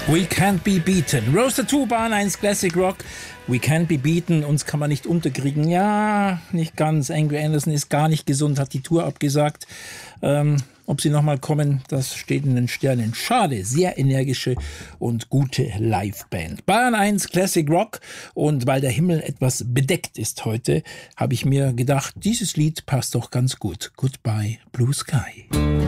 We Can't Be Beaten. Roaster 2, Bahn 1 Classic Rock. We Can't Be Beaten. Uns kann man nicht unterkriegen. Ja, nicht ganz. Angry Anderson ist gar nicht gesund, hat die Tour abgesagt. Ob sie nochmal kommen, das steht in den Sternen. Schade, sehr energische und gute Liveband. Bayern 1 Classic Rock. Und weil der Himmel etwas bedeckt ist heute, habe ich mir gedacht, dieses Lied passt doch ganz gut. Goodbye Blue Sky.